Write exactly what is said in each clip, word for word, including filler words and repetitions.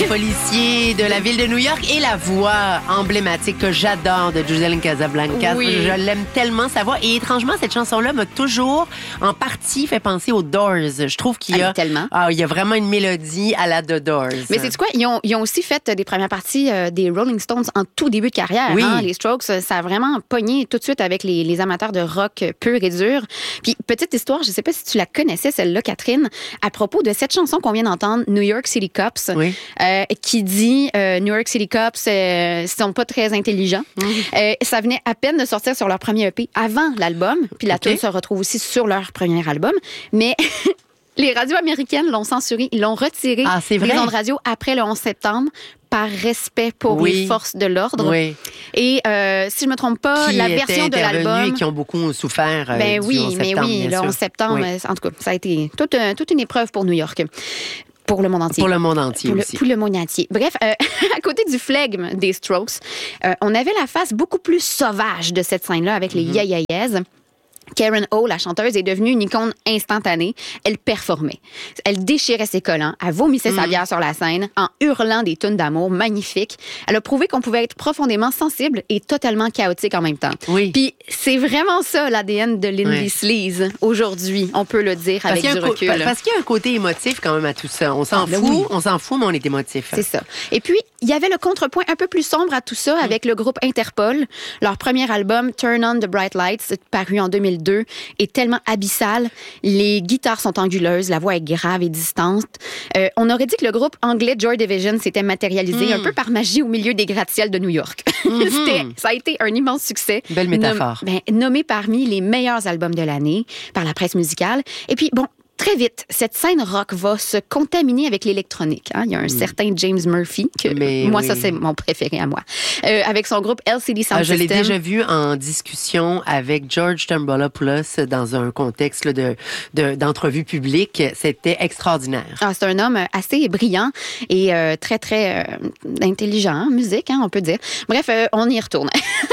des policiers de la ville de New York et la voix emblématique que j'adore de Gisèle Casablancas. Oui. Je l'aime tellement, sa voix. Et étrangement, cette chanson-là m'a toujours, en partie, fait penser aux Doors. Je trouve qu'il y a, Ah, tellement. Ah, il y a vraiment une mélodie à la The Doors. Mais c'est quoi? Ils ont, ils ont aussi fait des premières parties euh, des Rolling Stones en tout début de carrière. Oui. Hein? Les Strokes, ça a vraiment pogné tout de suite avec les, les amateurs de rock pur et dur. Puis, petite histoire, je ne sais pas si tu la connaissais, celle-là, Catherine, à propos de cette chanson qu'on vient d'entendre, New York City Cops, Oui. euh, qui dit euh, New York City Cops euh, sont pas très intelligents. Mm. Euh, ça venait à peine de sortir sur leur premier E P avant l'album. Puis la Okay. tune se retrouve aussi sur leur premier album. Mais... les radios américaines l'ont censuré, ils l'ont retiré Ah, c'est vrai? des ondes radio après le onze septembre par respect pour Oui. les forces de l'ordre. Oui. Et euh, si je me trompe pas, Qui la étaient version de intervenus l'album... et qui ont beaucoup souffert euh, Ben du oui, onze mais septembre, oui, bien le sûr. onze septembre, Oui. en tout cas, ça a été toute, euh, toute une épreuve pour New York. Pour le monde entier. Pour le monde entier pour le, aussi. Pour le monde entier. Bref, euh, à côté du flegme des Strokes, euh, on avait la face beaucoup plus sauvage de cette scène-là avec les Mm-hmm. Yeah Yeah Yeahs. Karen O, la chanteuse, est devenue une icône instantanée. Elle performait. Elle déchirait ses collants. Elle vomissait sa bière sur la scène en hurlant des tunes d'amour magnifiques. Elle a prouvé qu'on pouvait être profondément sensible et totalement chaotique en même temps. Oui. Puis c'est vraiment ça l'A D N de Lindy Oui. Sleaze aujourd'hui. On peut le dire Parce avec qu'il y a du un co- recul. Parce qu'il y a un côté émotif quand même à tout ça. On s'en Ah, ben fout, oui. on s'en fout, mais on est émotif. C'est ça. Et puis, il y avait le contrepoint un peu plus sombre à tout ça avec le groupe Interpol. Leur premier album, Turn on the Bright Lights, paru en deux mille deux, est tellement abyssal. Les guitares sont anguleuses, la voix est grave et distante. Euh, on aurait dit que le groupe anglais Joy Division s'était matérialisé Mm. un peu par magie au milieu des gratte-ciels de New York. Mm-hmm. C'était, ça a été un immense succès. Belle métaphore. Nom- ben, nommé parmi les meilleurs albums de l'année par la presse musicale. Et puis, bon, très vite, cette scène rock va se contaminer avec l'électronique. Hein? Il y a un certain James Murphy, que Mais moi, oui. ça, c'est mon préféré à moi, euh, avec son groupe L C D Sound Ah, je l'ai System. déjà vu en discussion avec George Stroumboulopoulos dans un contexte là, de, de, d'entrevue publique. C'était extraordinaire. Ah, c'est un homme assez brillant et euh, très, très euh, intelligent en musique, hein, on peut dire. Bref, euh, on y retourne.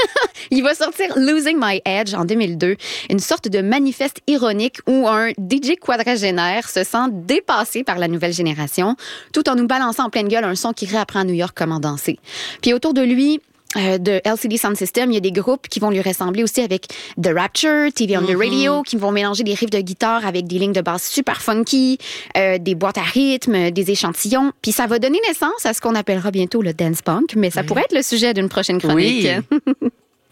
Il va sortir Losing My Edge en deux mille deux, une sorte de manifeste ironique où un D J quadragénaire se sent dépassé par la nouvelle génération, tout en nous balançant en pleine gueule un son qui réapprend à New York comment danser. Puis autour de lui, Euh, de L C D Sound System, il y a des groupes qui vont lui ressembler aussi avec The Rapture, T V on the Radio, qui vont mélanger des riffs de guitare avec des lignes de basse super funky, euh, des boîtes à rythme, des échantillons. Puis ça va donner naissance à ce qu'on appellera bientôt le dance punk, mais ça pourrait être le sujet d'une prochaine chronique. Oui.